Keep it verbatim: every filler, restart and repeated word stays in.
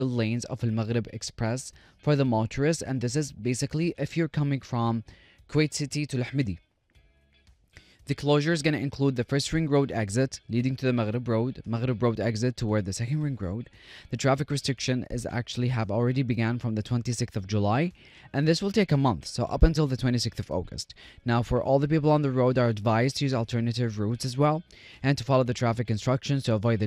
lanes of Al Maghrib Express for the motorists, and this is basically if you're coming from Kuwait City to Lahmidi. The closure is going to include the first ring road exit leading to the Maghrib Road, Maghrib Road exit toward the second ring road. The traffic restriction is actually have already began from the twenty-sixth of July, and this will take a month, so up until the twenty-sixth of August. Now, for all the people on the road are advised to use alternative routes as well, and to follow the traffic instructions to avoid the